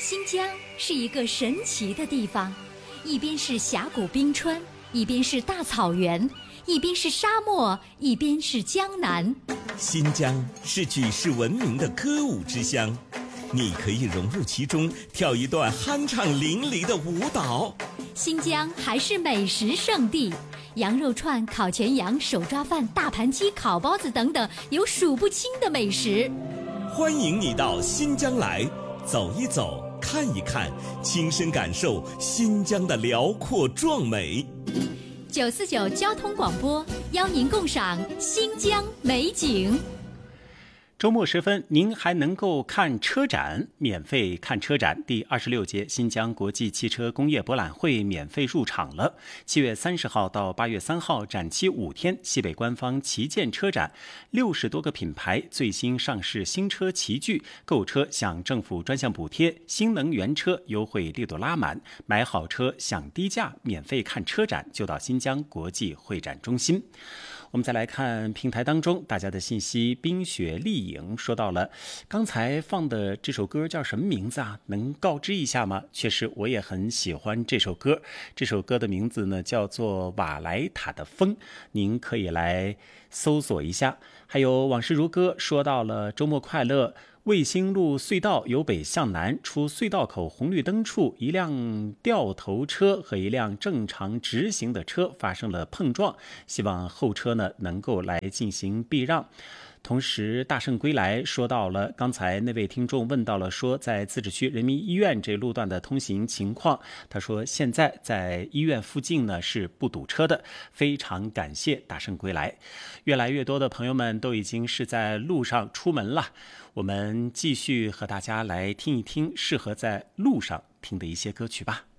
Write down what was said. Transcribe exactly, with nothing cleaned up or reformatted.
新疆是一个神奇的地方，一边是峡谷冰川，一边是大草原，一边是沙漠，一边是江南。 新疆是举世闻名的歌舞之乡，你可以融入其中，跳一段酣畅淋漓的舞蹈。 新疆还是美食圣地，羊肉串、烤全羊、手抓饭、大盘鸡、烤包子等等，有数不清的美食。 欢迎你到新疆来，走一走，看一看，亲身感受新疆的辽阔壮美。 九四九交通广播邀您共赏新疆美景。 周末时分，您还能够看车展，免费看车展。第二十六届新疆国际汽车工业博览会免费入场了。七月三十号到八月三号，展期五天。西北官方旗舰车展，六十多个品牌最新上市新车齐聚，购车享政府专项补贴，新能源车优惠力度拉满，买好车享低价，免费看车展就到新疆国际会展中心。我们再来看平台当中大家的信息。冰雪丽影说到了，刚才放的这首歌叫什么名字啊？能告知一下吗？确实我也很喜欢这首歌，这首歌的名字呢叫做瓦莱塔的风，您可以来搜索一下。还有往事如歌说到了周末快乐，卫星路隧道由北向南，出隧道口红绿灯处，一辆掉头车和一辆正常直行的车发生了碰撞，希望后车呢能够来进行避让。同时大圣归来说到了刚才那位听众问到了说在自治区人民医院这路段的通行情况，他说现在在医院附近呢是不堵车的，非常感谢大圣归来。越来越多的朋友们都已经是在路上出门了，我们继续和大家来听一听适合在路上听的一些歌曲吧。